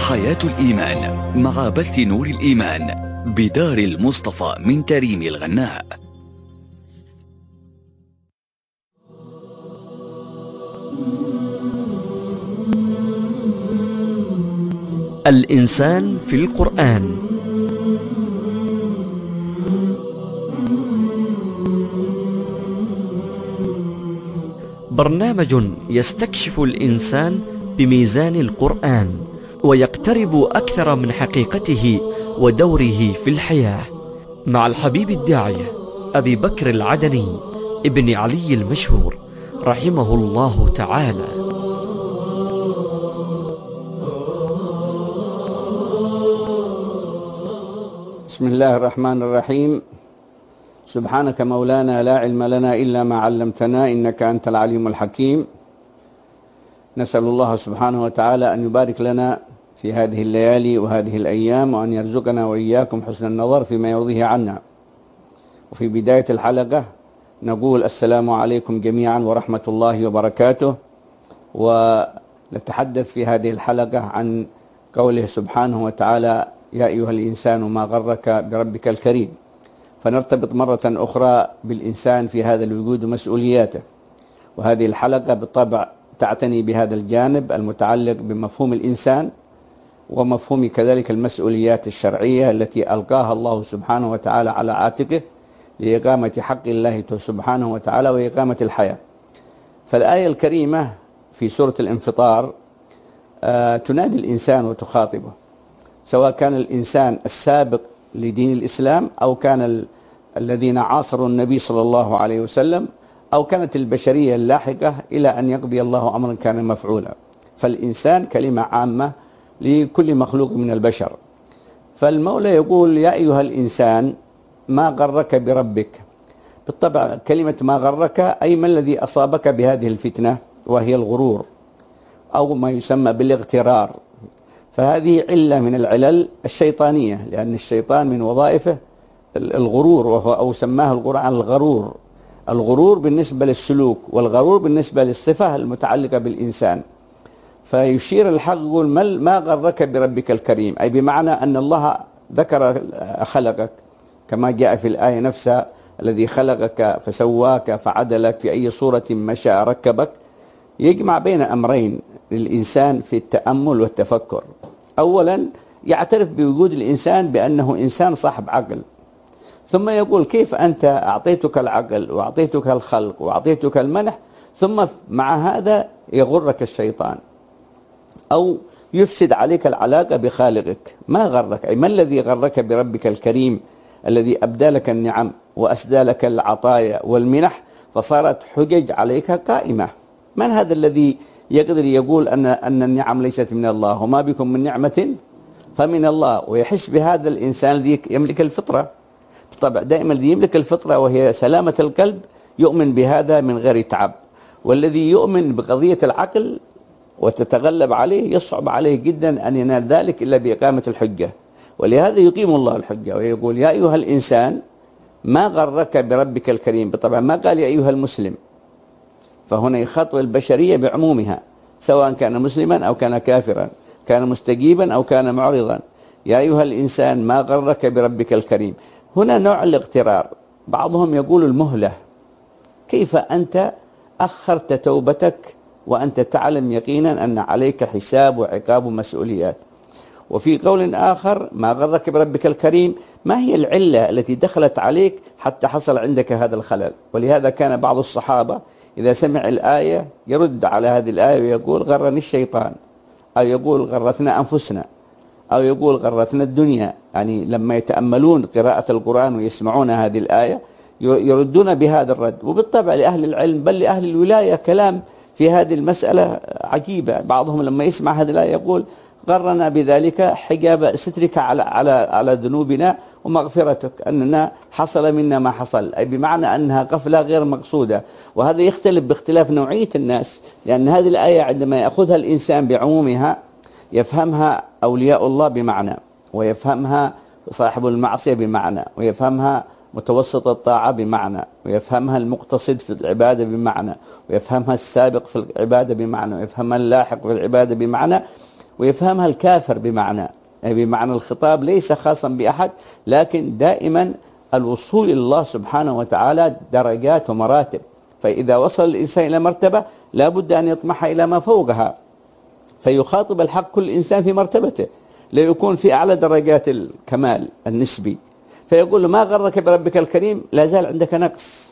حياة الإيمان مع بث نور الإيمان بدار المصطفى من تريم الغناء. الإنسان في القرآن. برنامج يستكشف الإنسان بميزان القرآن ويقترب أكثر من حقيقته ودوره في الحياة، مع الحبيب الداعية أبي بكر العدني ابن علي المشهور رحمه الله تعالى. بسم الله الرحمن الرحيم. سبحانك مولانا لا علم لنا إلا ما علمتنا إنك أنت العليم الحكيم. نسأل الله سبحانه وتعالى أن يبارك لنا في هذه الليالي وهذه الأيام، وأن يرزقنا وإياكم حسن النظر فيما يرضيه عنا. وفي بداية الحلقة نقول السلام عليكم جميعا ورحمة الله وبركاته، ونتحدث في هذه الحلقة عن قوله سبحانه وتعالى: يا أيها الإنسان ما غرك بربك الكريم. فنرتبط مرة أخرى بالإنسان في هذا الوجود ومسؤولياته، وهذه الحلقة بالطبع تعتني بهذا الجانب المتعلق بمفهوم الإنسان ومفهوم كذلك المسؤوليات الشرعية التي ألقاها الله سبحانه وتعالى على عاتقه لإقامة حق الله سبحانه وتعالى وإقامة الحياة. فالآية الكريمة في سورة الانفطار تنادي الإنسان وتخاطبه، سواء كان الإنسان السابق لدين الإسلام أو كان الذين عاصروا النبي صلى الله عليه وسلم أو كانت البشرية اللاحقة إلى أن يقضي الله أمرا كان مفعولا. فالإنسان كلمة عامة لكل مخلوق من البشر. فالمولى يقول: يا أيها الإنسان ما غرك بربك. بالطبع كلمة ما غرك أي ما الذي أصابك بهذه الفتنة، وهي الغرور أو ما يسمى بالاغترار. فهذه علة من العلل الشيطانية، لأن الشيطان من وظائفه الغرور، وهو أو سماه القرآن الغرور. الغرور بالنسبة للسلوك، والغرور بالنسبة للصفة المتعلقة بالإنسان. فيشير الحق يقول: ما غرك بربك الكريم، أي بمعنى أن الله ذكر خلقك كما جاء في الآية نفسها: الذي خلقك فسواك فعدلك في أي صورة ما شاء ركبك. يجمع بين أمرين للإنسان في التأمل والتفكر. أولا يعترف بوجود الإنسان بأنه إنسان صاحب عقل، ثم يقول: كيف أنت أعطيتك العقل وأعطيتك الخلق وأعطيتك المنح، ثم مع هذا يغرك الشيطان أو يفسد عليك العلاقة بخالقك. ما غرك، أي ما الذي غرك بربك الكريم الذي أبدى لك النعم وأسدى لك العطايا والمنح، فصارت حجج عليك قائمة. من هذا الذي يقدر يقول أن النعم ليست من الله؟ وما بكم من نعمة فمن الله. ويحس بهذا الإنسان الذي يملك الفطرة. طبعا دائما الذي يملك الفطرة وهي سلامة القلب يؤمن بهذا من غير تعب، والذي يؤمن بقضية العقل وتتغلب عليه يصعب عليه جدا أن ينال ذلك إلا بإقامة الحجة. ولهذا يقيم الله الحجة ويقول: يا أيها الإنسان ما غرك بربك الكريم. طبعا ما قال يا أيها المسلم، فهنا يخاطب البشرية بعمومها، سواء كان مسلما أو كان كافرا، كان مستجيبا أو كان معرضا. يا أيها الإنسان ما غرك بربك الكريم. هنا نوع الاغترار. بعضهم يقول المهلة. كيف أنت أخرت توبتك وأنت تعلم يقينا أن عليك حساب وعقاب ومسؤوليات؟ وفي قول آخر: ما غرك بربك الكريم. ما هي العلة التي دخلت عليك حتى حصل عندك هذا الخلل؟ ولهذا كان بعض الصحابة إذا سمع الآية يرد على هذه الآية ويقول: غرني الشيطان، أو يقول غرتنا أنفسنا، أو يقول غرتنا الدنيا. يعني لما يتأملون قراءة القرآن ويسمعون هذه الآية يردون بهذا الرد. وبالطبع لأهل العلم بل لأهل الولاية كلام في هذه المسألة عجيبة. بعضهم لما يسمع هذه الآية يقول: غرنا بذلك حجاب سترك على ذنوبنا ومغفرتك، أننا حصل منا ما حصل، أي بمعنى أنها غفلة غير مقصودة. وهذا يختلف باختلاف نوعية الناس، لأن هذه الآية عندما يأخذها الإنسان بعمومها يفهمها أولياء الله بمعنى، ويفهمها صاحب المعصية بمعنى، ويفهمها متوسط الطاعة بمعنى، ويفهمها المقتصد في العبادة بمعنى، ويفهمها السابق في العبادة بمعنى، ويفهمها اللاحق في العبادة بمعنى. ويفهمها الكافر بمعنى، يعني بمعنى الخطاب ليس خاصا بأحد، لكن دائما الوصول إلى الله سبحانه وتعالى درجات ومراتب، فإذا وصل الإنسان إلى مرتبة لا بد أن يطمح إلى ما فوقها، فيخاطب الحق كل إنسان في مرتبته ليكون في أعلى درجات الكمال النسبي، فيقول له ما غرك بربك الكريم، لا زال عندك نقص،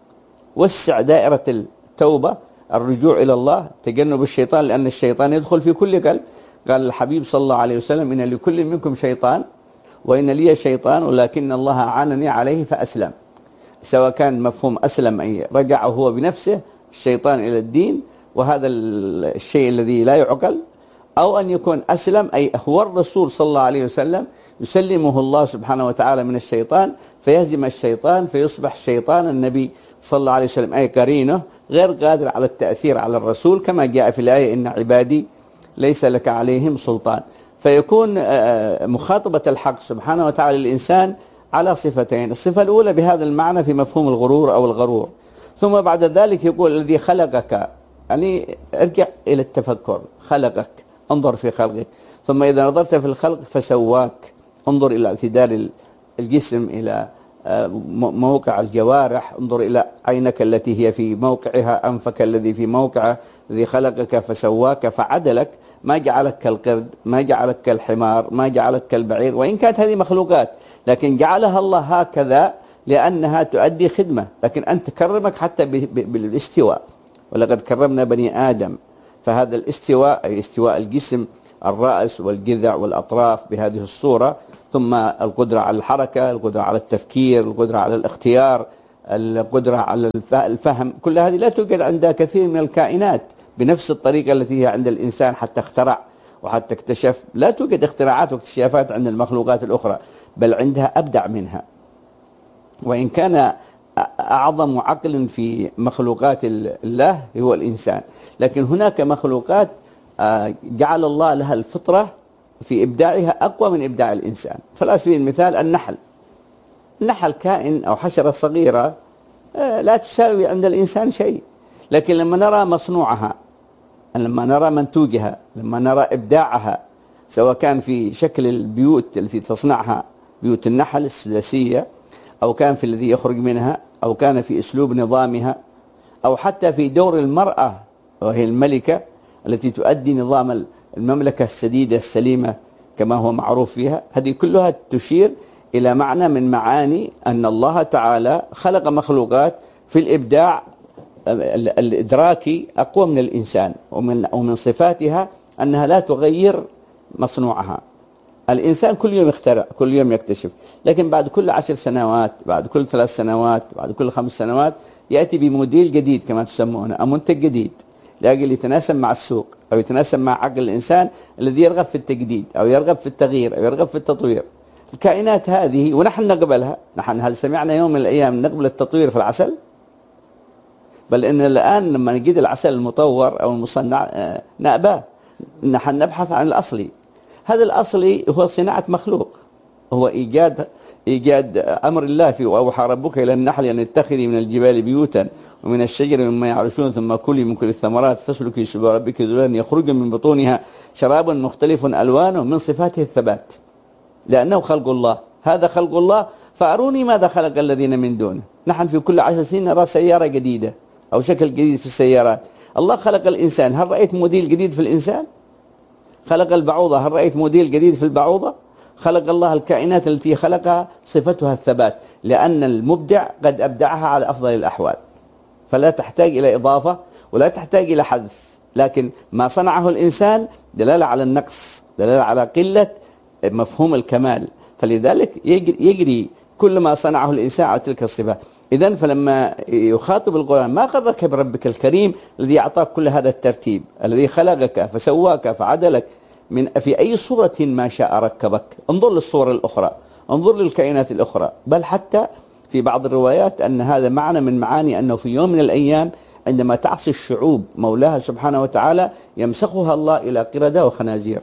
وسع دائرة التوبة، الرجوع إلى الله، تجنب الشيطان، لأن الشيطان يدخل في كل قلب. قال الحبيب صلى الله عليه وسلم إن لكل منكم شيطان وإن لي شيطان ولكن الله أعانني عليه فأسلم، سواء كان مفهوم أسلم أي رجع هو بنفسه الشيطان إلى الدين، وهذا الشيء الذي لا يعقل، أو أن يكون أسلم أي هو الرسول صلى الله عليه وسلم يسلمه الله سبحانه وتعالى من الشيطان فيهزم الشيطان فيصبح الشيطان النبي صلى الله عليه وسلم أي قرينه غير قادر على التأثير على الرسول، كما جاء في الآية إن عبادي ليس لك عليهم سلطان. فيكون مخاطبة الحق سبحانه وتعالى للإنسان على صفتين، الصفة الأولى بهذا المعنى في مفهوم الغرور أو الغرور، ثم بعد ذلك يقول الذي خلقك، يعني ارجع إلى التفكر، خلقك، انظر في خلقك، ثم إذا نظرت في الخلق فسواك، انظر إلى اعتدال الجسم، إلى موقع الجوارح، انظر إلى عينك التي هي في موقعها، أنفك الذي في موقعه، الذي خلقك فسواك فعدلك، ما جعلك كالقرد، ما جعلك كالحمار، ما جعلك كالبعير، وإن كانت هذه مخلوقات لكن جعلها الله هكذا لأنها تؤدي خدمة، لكن أنت كرمك حتى بالاستواء، ولقد كرمنا بني آدم، فهذا الاستواء أي استواء الجسم، الرأس والجذع والأطراف بهذه الصورة، ثم القدرة على الحركة، القدرة على التفكير، القدرة على الاختيار، القدرة على الفهم، كل هذه لا توجد عند كثير من الكائنات بنفس الطريقة التي هي عند الإنسان حتى اخترع وحتى اكتشف، لا توجد اختراعات واكتشافات عند المخلوقات الأخرى، بل عندها أبدع منها. وإن كان أعظم عقل في مخلوقات الله هو الإنسان، لكن هناك مخلوقات جعل الله لها الفطرة في إبداعها أقوى من إبداع الإنسان. فعلى سبيل المثال النحل كائن أو حشرة صغيرة لا تساوي عند الإنسان شيء، لكن لما نرى مصنوعها، لما نرى منتوجها، لما نرى إبداعها، سواء كان في شكل البيوت التي تصنعها بيوت النحل السداسية، أو كان في الذي يخرج منها، أو كان في أسلوب نظامها، أو حتى في دور المرأة وهي الملكة التي تؤدي نظام المملكة السديدة السليمة كما هو معروف فيها، هذه كلها تشير إلى معنى من معاني أن الله تعالى خلق مخلوقات في الإبداع الإدراكي أقوى من الإنسان، ومن صفاتها أنها لا تغير مصنوعها. الإنسان كل يوم يخترع، كل يوم يكتشف، لكن بعد كل 10 سنوات، بعد كل 3 سنوات، بعد كل 5 سنوات يأتي بموديل جديد كما تسمونه، أو منتج جديد لأجل يتناسب مع السوق أو يتناسب مع عقل الإنسان الذي يرغب في التجديد أو يرغب في التغيير أو يرغب في التطوير. الكائنات هذه ونحن نقبلها، نحن هل سمعنا يوم من الأيام نقبل التطوير في العسل؟ بل إن الآن لما نجد العسل المطور أو المصنع نأباه، نحن نبحث عن الأصلي. هذا الأصلي هو صناعة مخلوق، هو إيجاد أمر الله فيه، وأوحى ربك إلى النحل أن اتخذي من الجبال بيوتا ومن الشجر مما يعرشون ثم كلي من كل الثمرات فاسلكي سبل ربك ذللا يخرج من بطونها شراب مختلف ألوانه، من صفاته الثبات لأنه خلق الله، هذا خلق الله، فأروني ماذا خلق الذين من دونه. نحن في كل 10 سنين نرى سيارة جديدة أو شكل جديد في السيارات. الله خلق الإنسان، هل رأيت موديل جديد في الإنسان؟ خلق البعوضة، هل رأيت موديل جديد في البعوضة؟ خلق الله الكائنات التي خلقها صفتها الثبات، لأن المبدع قد أبدعها على أفضل الأحوال، فلا تحتاج إلى إضافة ولا تحتاج إلى حذف، لكن ما صنعه الإنسان دلالة على النقص، دلالة على قلة مفهوم الكمال، فلذلك يجري كل ما صنعه الإنسان على تلك الصفة. إذن فلما يخاطب القرآن ما غرك بربك الكريم الذي أعطاك كل هذا الترتيب، الذي خلقك فسواك فعدلك في أي صورة ما شاء ركبك. انظر للصور الأخرى، انظر للكائنات الأخرى، بل حتى في بعض الروايات أن هذا معنى من معاني أنه في يوم من الأيام عندما تعصي الشعوب مولاها سبحانه وتعالى يمسخها الله إلى قردة وخنازير،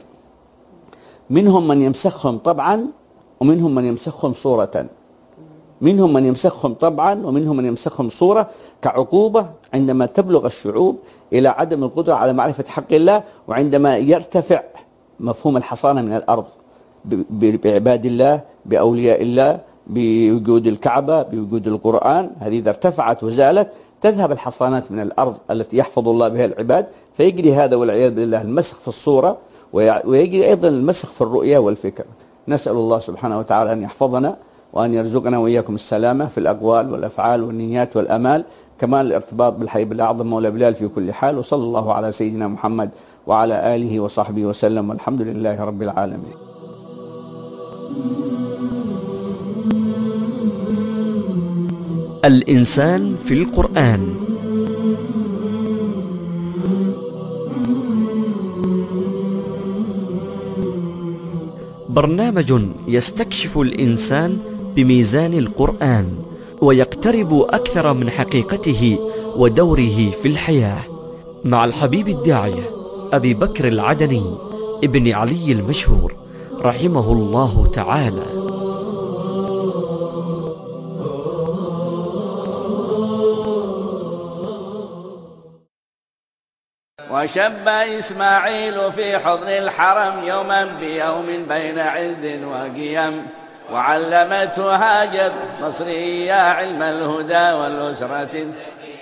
منهم من يمسخهم طبعا ومنهم من يمسخهم صورة، منهم من يمسخهم طبعا ومنهم من يمسخهم صورة، كعقوبة عندما تبلغ الشعوب إلى عدم القدرة على معرفة حق الله، وعندما يرتفع مفهوم الحصانة من الأرض بعباد الله، بأولياء الله، بوجود الكعبة، بوجود القرآن. هذه إذا ارتفعت وزالت تذهب الحصانات من الأرض التي يحفظ الله بها العباد، فيجري هذا والعياذ بالله المسخ في الصورة، ويجري أيضا المسخ في الرؤية والفكر. نسأل الله سبحانه وتعالى أن يحفظنا وأن يرزقنا وإياكم السلامة في الأقوال والأفعال والنيات والأمال، كمال الارتباط بالحبيب الأعظم مولى بلال في كل حال. وصلى الله على سيدنا محمد وعلى آله وصحبه وسلم، والحمد لله رب العالمين. الإنسان في القرآن. برنامج يستكشف الإنسان بميزان القرآن ويقترب أكثر من حقيقته ودوره في الحياة، مع الحبيب الداعية أبي بكر العدني ابن علي المشهور رحمه الله تعالى. وشب إسماعيل في حضن الحرم يوما بيوم بين عز وقيم، وعلمته هاجر مصرية علم الهدى والأسرة